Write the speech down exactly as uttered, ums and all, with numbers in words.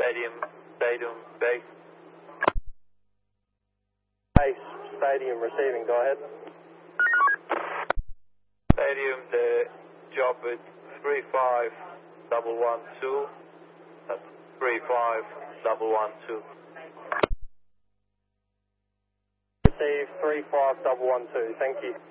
Stadium, Stadium, base. Base, Stadium, receiving, go ahead. Stadium, the job is three five one one two. That's three five one one two. Receive three five one one two, thank you.